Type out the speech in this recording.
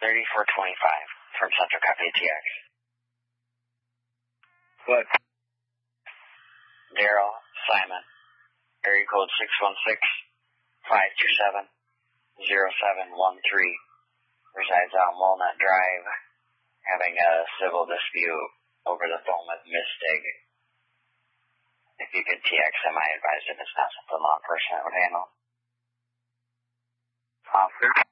3425 from Central Copy TX. What? Daryl Simon, area code 616-527-0713, resides on Walnut Drive, having a civil dispute over the phone with Mistig. If you could TX him, I advise if it's not something law enforcement would handle. Officer?